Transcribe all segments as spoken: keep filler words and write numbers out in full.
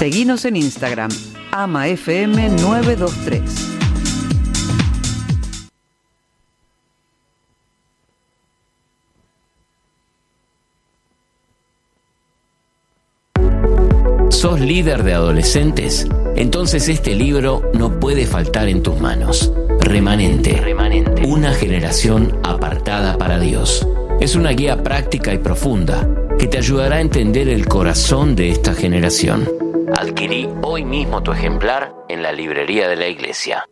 Seguinos en Instagram, ama f m nueve dos tres. ¿Sos líder de adolescentes? Entonces este libro no puede faltar en tus manos. Remanente, Remanente, una generación apartada para Dios. Es una guía práctica y profunda que te ayudará a entender el corazón de esta generación. Adquirí hoy mismo tu ejemplar en la librería de la iglesia.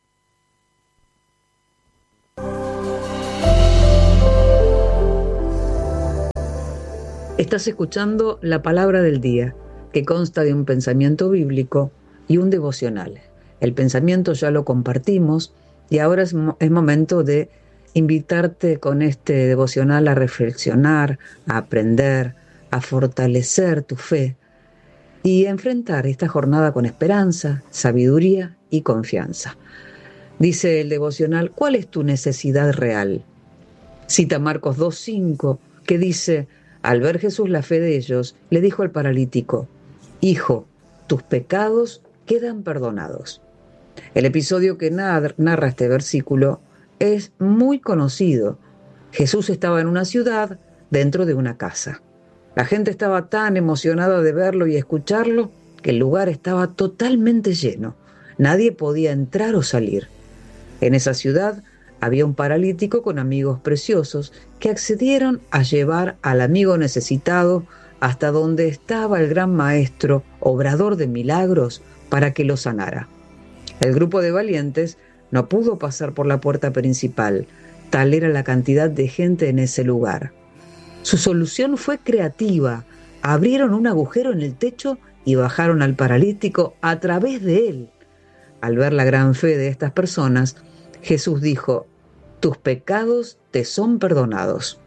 Estás escuchando La Palabra del Día, que consta de un pensamiento bíblico y un devocional. El pensamiento ya lo compartimos y ahora es, mo- es momento de invitarte con este devocional a reflexionar, a aprender, a fortalecer tu fe y a enfrentar esta jornada con esperanza, sabiduría y confianza. Dice el devocional: ¿cuál es tu necesidad real? Cita Marcos dos cinco, que dice: al ver Jesús la fe de ellos, le dijo al paralítico: Hijo, tus pecados quedan perdonados. El episodio que narra este versículo es muy conocido. Jesús estaba en una ciudad, dentro de una casa. La gente estaba tan emocionada de verlo y escucharlo que el lugar estaba totalmente lleno. Nadie podía entrar o salir. En esa ciudad había un paralítico con amigos preciosos que accedieron a llevar al amigo necesitado hasta donde estaba el gran maestro, obrador de milagros, para que lo sanara. El grupo de valientes no pudo pasar por la puerta principal, tal era la cantidad de gente en ese lugar. Su solución fue creativa. Abrieron un agujero en el techo y bajaron al paralítico a través de él. Al ver la gran fe de estas personas, Jesús dijo: tus pecados te son perdonados.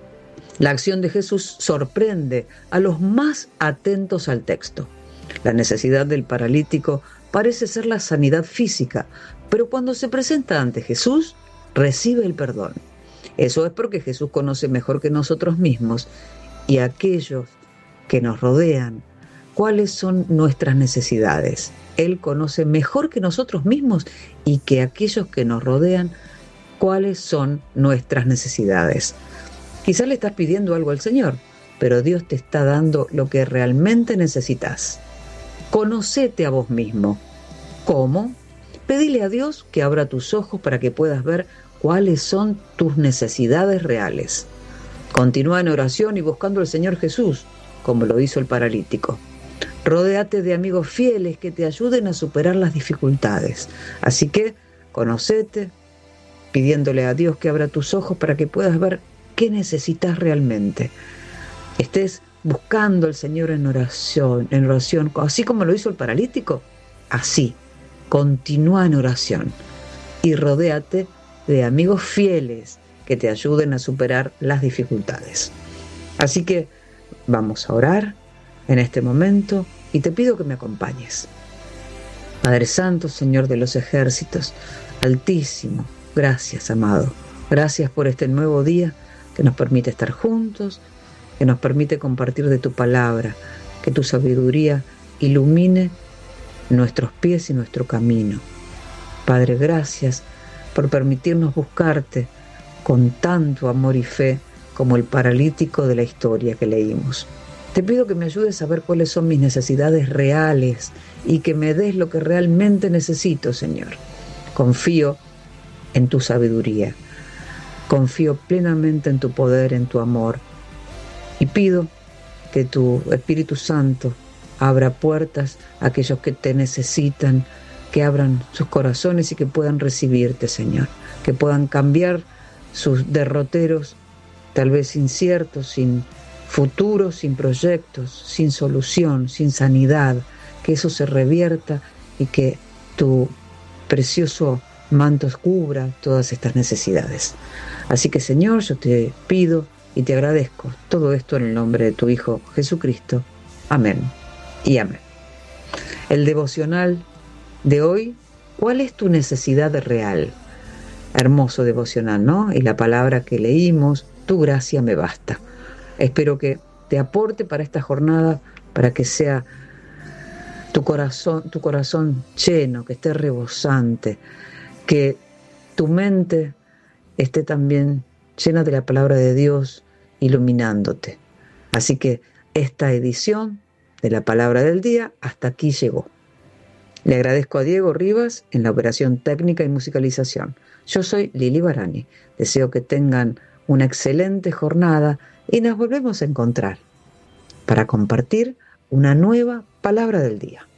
La acción de Jesús sorprende a los más atentos al texto. La necesidad del paralítico parece ser la sanidad física, pero cuando se presenta ante Jesús, recibe el perdón. Eso es porque Jesús conoce mejor que nosotros mismos y aquellos que nos rodean cuáles son nuestras necesidades. Él conoce mejor que nosotros mismos y que aquellos que nos rodean cuáles son nuestras necesidades. Quizás le estás pidiendo algo al Señor, pero Dios te está dando lo que realmente necesitas. Conócete a vos mismo. ¿Cómo? Pedile a Dios que abra tus ojos para que puedas ver cuáles son tus necesidades reales. Continúa en oración y buscando al Señor Jesús, como lo hizo el paralítico. Rodéate de amigos fieles que te ayuden a superar las dificultades. Así que, conócete, pidiéndole a Dios que abra tus ojos para que puedas ver qué necesitas realmente. Estés buscando al Señor en oración, en oración, así como lo hizo el paralítico. Así, continúa en oración y rodéate de amigos fieles que te ayuden a superar las dificultades. Así que vamos a orar en este momento y te pido que me acompañes. Padre Santo, Señor de los ejércitos, Altísimo, gracias, amado. Gracias por este nuevo día que nos permite estar juntos, que nos permite compartir de tu palabra, que tu sabiduría ilumine nuestros pies y nuestro camino. Padre, gracias por permitirnos buscarte con tanto amor y fe como el paralítico de la historia que leímos. Te pido que me ayudes a ver cuáles son mis necesidades reales y que me des lo que realmente necesito, Señor. Confío en tu sabiduría. Confío plenamente en tu poder, en tu amor. Y pido que tu Espíritu Santo abra puertas a aquellos que te necesitan, que abran sus corazones y que puedan recibirte, Señor. Que puedan cambiar sus derroteros, tal vez inciertos, sin futuro, sin proyectos, sin solución, sin sanidad. Que eso se revierta y que tu precioso manto cubra todas estas necesidades. Así que, Señor, yo te pido y te agradezco todo esto en el nombre de tu Hijo Jesucristo. Amén y amén. El devocional de hoy: ¿cuál es tu necesidad real? Hermoso devocional, ¿no? Y la palabra que leímos: tu gracia me basta. Espero que te aporte para esta jornada, para que sea tu corazón, tu corazón lleno, que esté rebosante, que tu mente esté también llena de la palabra de Dios, iluminándote. Así que esta edición de la Palabra del Día hasta aquí llegó. Le agradezco a Diego Rivas en la operación técnica y musicalización. Yo soy Lili Barani. Deseo que tengan una excelente jornada y nos volvemos a encontrar para compartir una nueva Palabra del Día.